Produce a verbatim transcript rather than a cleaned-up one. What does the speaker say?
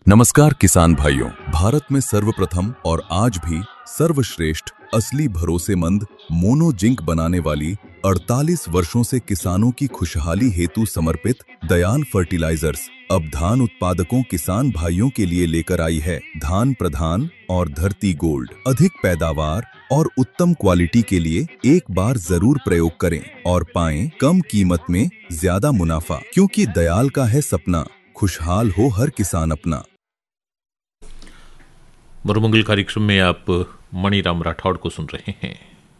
नमस्कार किसान भाइयों, भारत में सर्वप्रथम और आज भी सर्वश्रेष्ठ असली भरोसेमंद मोनो जिंक बनाने वाली अड़तालीस वर्षों से किसानों की खुशहाली हेतु समर्पित दयाल फर्टिलाइजर्स अब धान उत्पादकों किसान भाइयों के लिए लेकर आई है धान प्रधान और धरती गोल्ड। अधिक पैदावार और उत्तम क्वालिटी के लिए एक बार जरूर प्रयोग करें और पाएं कम कीमत में ज्यादा मुनाफा, क्योंकि दयाल का है सपना खुशहाल हो हर किसान अपना। मरुमंगल कार्यक्रम में आप मणिराम राठौड़ को सुन रहे हैं।